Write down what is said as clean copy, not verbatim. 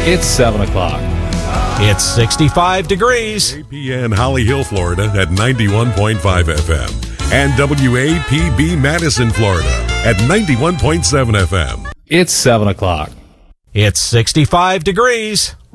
It's 7 o'clock. It's 65 degrees. APN Holly Hill, Florida at 91.5 FM. And WAPB Madison, Florida at 91.7 FM. It's 7 o'clock. It's 65 degrees.